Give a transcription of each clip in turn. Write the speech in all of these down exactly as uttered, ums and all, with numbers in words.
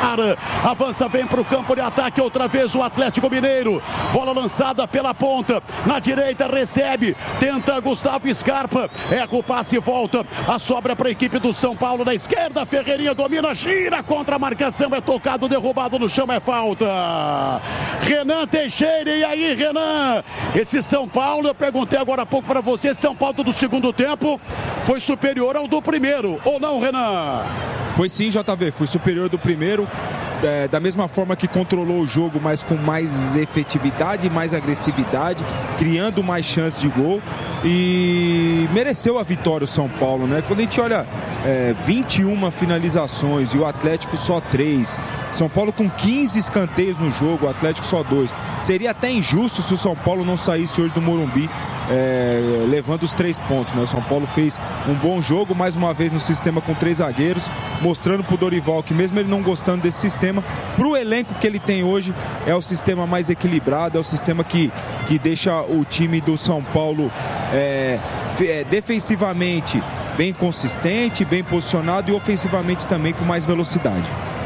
ar. Avança, vem para o campo de ataque outra vez o Atlético Mineiro. Bola lançada pela ponta. Na direita recebe. Tenta Gustavo Scarpa. Erra o passe e volta. A sobra para a equipe do São Paulo na esquerda. Ferreirinha domina, gira contra a marcação. É tocado, derrubado no chão, é falta. Renan Teixeira. E aí, Renan? Esse São Paulo, eu perguntei agora há pouco para você, São Paulo do segundo tempo foi superior ao do primeiro, ou não, Renan? Foi sim, J V, foi superior do primeiro. É, da mesma forma que controlou o jogo, mas com mais efetividade, mais agressividade, criando mais chances de gol e mereceu a vitória o São Paulo, né? Quando a gente olha é, vinte e uma finalizações e o Atlético só três, São Paulo com quinze escanteios no jogo, o Atlético só dois, seria até injusto se o São Paulo não saísse hoje do Morumbi é, levando os três pontos, né? O São Paulo fez um bom jogo, mais uma vez no sistema com três zagueiros, mostrando pro Dorival que mesmo ele não gostando desse sistema, para o elenco que ele tem hoje, é o sistema mais equilibrado, é o sistema que, que deixa o time do São Paulo é, é, defensivamente bem consistente, bem posicionado e ofensivamente também com mais velocidade.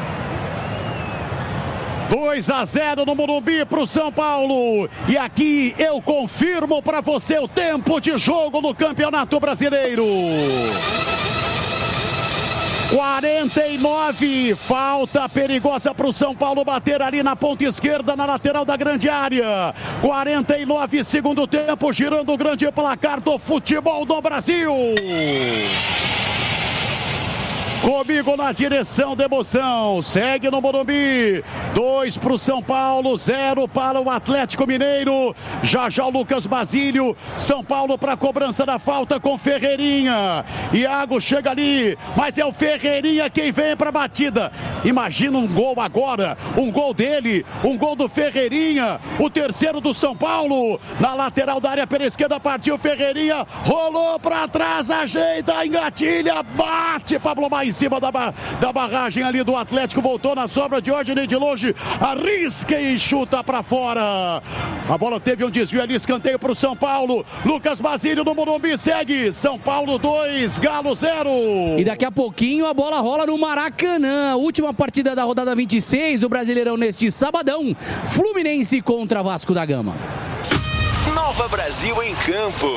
dois a zero no Morumbi para o São Paulo. E aqui eu confirmo para você o tempo de jogo no Campeonato Brasileiro. quarenta e nove, falta perigosa para o São Paulo bater ali na ponta esquerda, na lateral da grande área. quarenta e nove, segundo tempo, girando o grande placar do futebol do Brasil. Comigo na direção da emoção, segue no Morumbi, dois para o São Paulo, zero para o Atlético Mineiro. Já já o Lucas Basílio, São Paulo para a cobrança da falta com Ferreirinha. Iago chega ali, mas é o Ferreirinha quem vem para a batida. Imagina um gol agora, um gol dele, um gol do Ferreirinha, o terceiro do São Paulo, na lateral da área pela esquerda, partiu Ferreirinha, rolou para trás, ajeita, engatilha, bate, Pablo Maia em cima da, da barragem ali do Atlético, voltou na sobra de Ordem de longe, arrisca e chuta para fora. A bola teve um desvio ali, escanteio para o São Paulo. Lucas Basílio no Morumbi segue, São Paulo dois, Galo zero. E daqui a pouquinho a bola rola no Maracanã, última partida da rodada vinte e seis do Brasileirão neste sabadão, Fluminense contra Vasco da Gama. Nova Brasil em campo.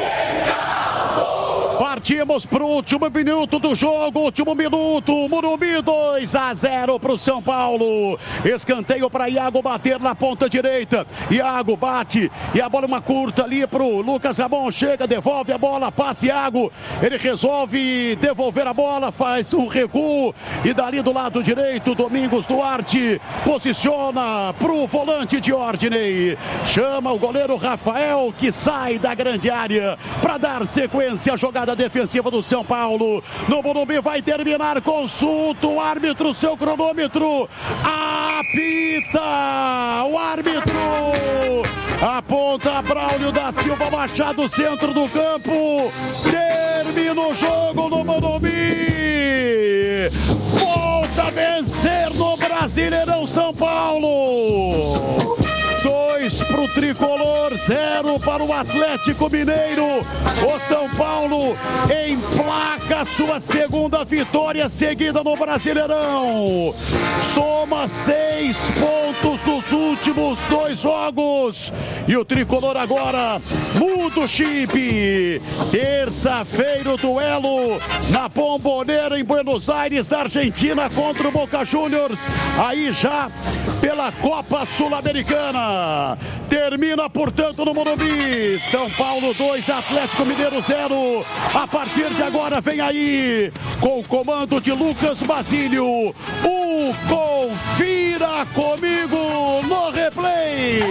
Partimos para o último minuto do jogo, último minuto, Morumbi dois a zero para o São Paulo. Escanteio para Iago bater na ponta direita. Iago bate e a bola é uma curta ali para o Lucas Ramon. Chega, devolve a bola, passa Iago. Ele resolve devolver a bola, faz um recuo e dali do lado direito, Domingos Duarte posiciona para o volante de Ordem. Chama o goleiro Rafael que sai da grande área para dar sequência à jogada defensiva do São Paulo. No Morumbi vai terminar, consulta o árbitro, seu cronômetro apita, o árbitro aponta Braulio da Silva Machado, centro do campo, termina o jogo no Morumbi, volta a vencer no Brasileirão São Paulo. dois para o Tricolor, zero para o Atlético Mineiro. O São Paulo emplaca sua segunda vitória seguida no Brasileirão. Soma seis pontos nos últimos dois jogos. E o Tricolor agora muda o chip. Terça-feira o duelo na Bombonera em Buenos Aires, da Argentina, contra o Boca Juniors. Aí já pela Copa Sul-Americana. Termina, portanto, no Morumbi. São Paulo dois, Atlético Mineiro zero. A partir de agora vem aí, com o comando de Lucas Basílio, o Confira Comigo no Replay.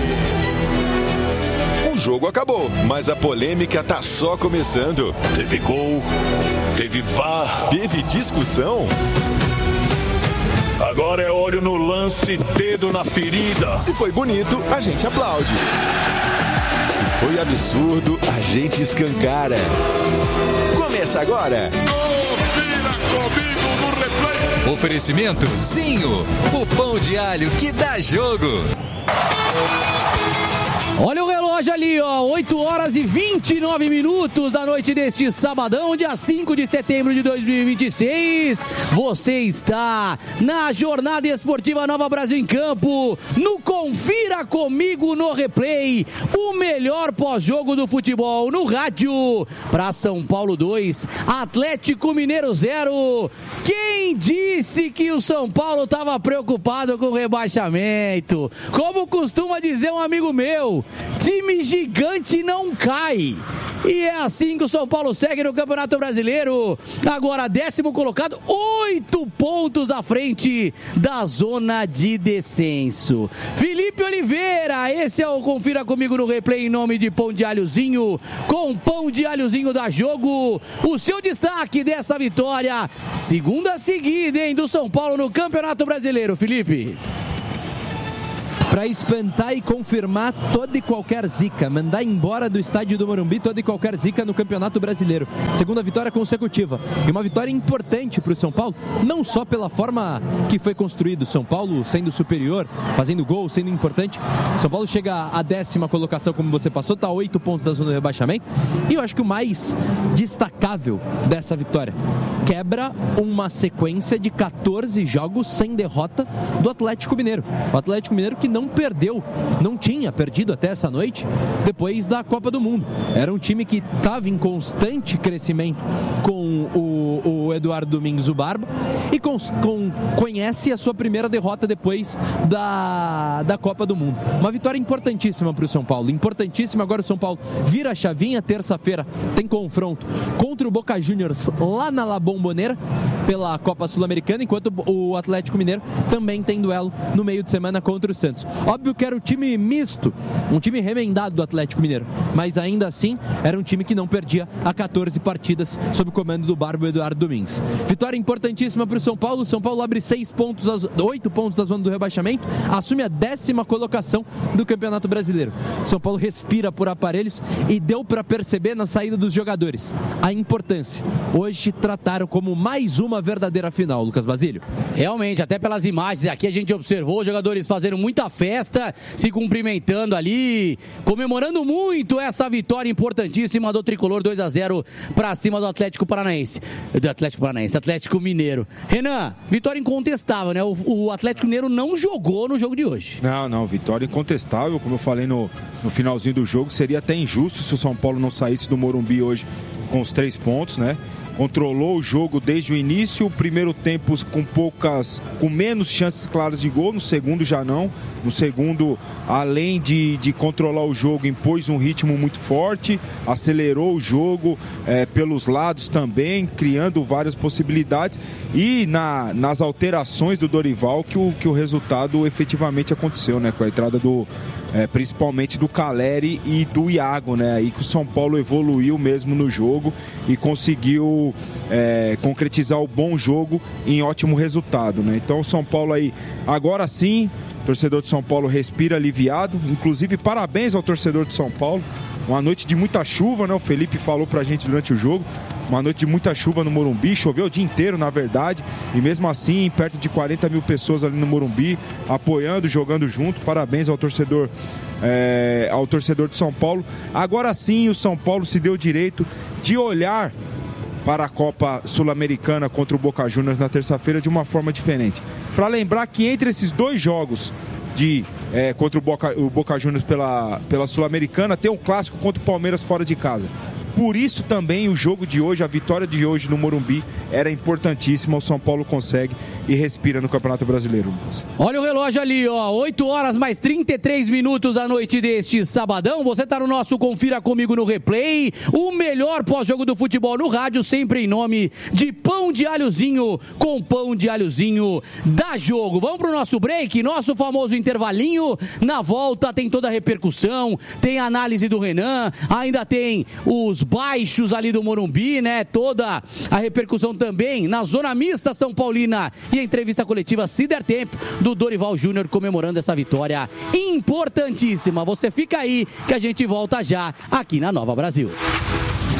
O jogo acabou, mas a polêmica tá só começando. Teve gol, teve V A R, teve discussão. Agora é olho no lance, dedo na ferida. Se foi bonito, a gente aplaude. Se foi absurdo, a gente escancara. Começa agora. Confira Comigo no Replay. Oferecimento Zinho, o pão de alho que dá jogo. Olha o relógio relógio ali, ó, oito horas e vinte e nove minutos da noite deste sabadão, dia cinco de setembro de dois mil e vinte e seis. Você está na Jornada Esportiva Nova Brasil em Campo, no Confira Comigo no Replay, o melhor pós-jogo do futebol no rádio, para São Paulo dois, Atlético Mineiro zero. Quem disse que o São Paulo estava preocupado com o rebaixamento? Como costuma dizer um amigo meu, time gigante não cai. E é assim que o São Paulo segue no Campeonato Brasileiro. Agora décimo colocado, oito pontos à frente da zona de descenso. Felipe Oliveira, esse é o Confira Comigo no Replay em nome de Pão de Alhozinho. Com Pão de Alhozinho da Jogo, o seu destaque dessa vitória. Segunda seguida, hein, do São Paulo no Campeonato Brasileiro, Felipe. Para espantar e confirmar toda e qualquer zica, mandar embora do estádio do Morumbi toda e qualquer zica no Campeonato Brasileiro. Segunda vitória consecutiva e uma vitória importante para o São Paulo, não só pela forma que foi construído o São Paulo, sendo superior, fazendo gol, sendo importante. O São Paulo chega à décima colocação, como você passou, está a oito pontos da zona de rebaixamento. E eu acho que o mais destacável dessa vitória, quebra uma sequência de quatorze jogos sem derrota do Atlético Mineiro. O Atlético Mineiro que não perdeu, não tinha perdido até essa noite, depois da Copa do Mundo. Era um time que estava em constante crescimento com o, o Eduardo Domingos, o Barba, e com, com, conhece a sua primeira derrota depois da, da Copa do Mundo. Uma vitória importantíssima para o São Paulo, importantíssima. Agora o São Paulo vira a chavinha, terça-feira tem confronto contra o Boca Juniors lá na La Bombonera pela Copa Sul-Americana, enquanto o Atlético Mineiro também tem duelo no meio de semana contra o Santos. Óbvio que era o time misto, um time remendado do Atlético Mineiro, mas ainda assim era um time que não perdia há quatorze partidas sob o comando do Barba Eduardo Domingues. Vitória importantíssima para o São Paulo. O São Paulo abre seis pontos, oito pontos da zona do rebaixamento, assume a décima colocação do Campeonato Brasileiro. São Paulo respira por aparelhos e deu para perceber na saída dos jogadores a importância. Hoje trataram como mais uma verdadeira final, Lucas Basílio. Realmente, até pelas imagens aqui a gente observou os jogadores fazendo muita festa, se cumprimentando ali, comemorando muito essa vitória importantíssima do Tricolor, dois a zero para cima do Atlético Paranaense. Do Atlético Paranaense, Atlético Mineiro. Renan, vitória incontestável, né? O, o Atlético Mineiro não jogou no jogo de hoje. Não, não, vitória incontestável, como eu falei no, no finalzinho do jogo, seria até injusto se o São Paulo não saísse do Morumbi hoje com os três pontos, né? Controlou o jogo desde o início, o primeiro tempo com poucas, com menos chances claras de gol, no segundo já não. No segundo, além de, de controlar o jogo, impôs um ritmo muito forte, acelerou o jogo é, pelos lados também, criando várias possibilidades. E na, nas alterações do Dorival que o, que o resultado efetivamente aconteceu, né? Com a entrada do... É, principalmente do Caleri e do Iago, né? Aí que o São Paulo evoluiu mesmo no jogo e conseguiu é, concretizar o bom jogo em ótimo resultado, né? Então o São Paulo aí, agora sim, o torcedor de São Paulo respira aliviado. Inclusive, parabéns ao torcedor de São Paulo. Uma noite de muita chuva, né? O Felipe falou pra gente durante o jogo. Uma noite de muita chuva no Morumbi, choveu o dia inteiro, na verdade, e mesmo assim, perto de quarenta mil pessoas ali no Morumbi, apoiando, jogando junto. Parabéns ao torcedor, é, ao torcedor de São Paulo. Agora sim, o São Paulo se deu o direito de olhar para a Copa Sul-Americana contra o Boca Juniors na terça-feira de uma forma diferente. Para lembrar que entre esses dois jogos de, é, contra o Boca, o Boca Juniors pela, pela Sul-Americana, tem um clássico contra o Palmeiras fora de casa. Por isso também o jogo de hoje, a vitória de hoje no Morumbi era importantíssima. O São Paulo consegue e respira no Campeonato Brasileiro, Lucas. Olha o relógio ali, ó, oito horas mais trinta e três minutos à noite deste sabadão. Você tá no nosso Confira Comigo no Replay, o melhor pós-jogo do futebol no rádio, sempre em nome de Pão de Alhozinho, com Pão de Alhozinho da Jogo. Vamos pro nosso break, nosso famoso intervalinho. Na volta tem toda a repercussão, tem a análise do Renan, ainda tem os baixos ali do Morumbi, né? Toda a repercussão também na zona mista São Paulina e a entrevista coletiva, se der tempo, do Dorival Júnior comemorando essa vitória importantíssima. Você fica aí que a gente volta já aqui na Nova Brasil.